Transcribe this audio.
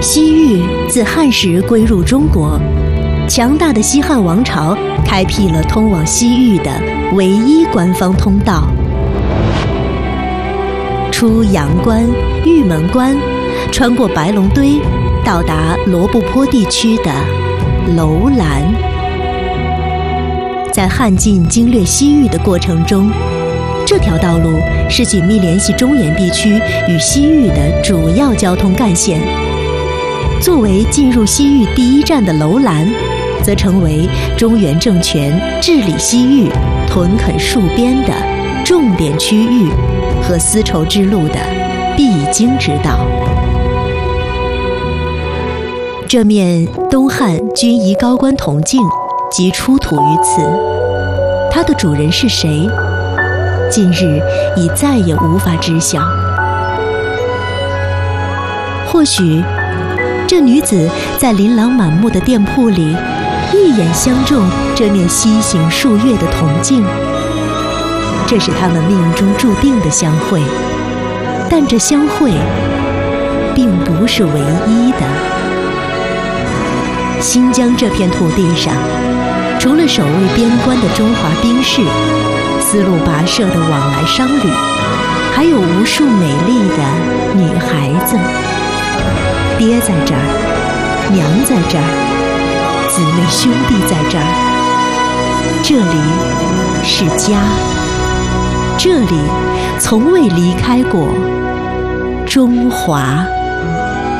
西域自汉时归入中国，强大的西汉王朝开辟了通往西域的唯一官方通道。出阳关、玉门关，穿过白龙堆，到达罗布泊地区的楼兰。在汉晋经略西域的过程中，这条道路是紧密联系中原地区与西域的主要交通干线。作为进入西域第一站的楼兰，则成为中原政权治理西域、屯垦戍边的重点区域和丝绸之路的必经之道。这面东汉军仪高官铜镜即出土于此，它的主人是谁？近日已再也无法知晓。或许这女子在琳琅满目的店铺里一眼相中这面西行数月的铜镜，这是他们命中注定的相会，但这相会并不是唯一的。新疆这片土地上，除了守卫边关的中华兵士，丝路跋涉的往来商旅，还有无数美丽的女孩子。爹在这儿，娘在这儿，姊妹兄弟在这儿。这里是家，这里从未离开过中华。